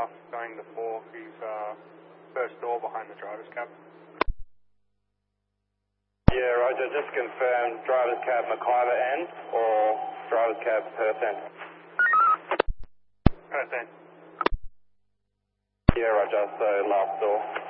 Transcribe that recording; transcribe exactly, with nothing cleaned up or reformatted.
staff going to four. He's uh, first door behind the driver's cab. Yeah, Roger. Just confirm driver's cab McIver end or driver's cab Perth end? Perth end. Yeah, Roger. So last door.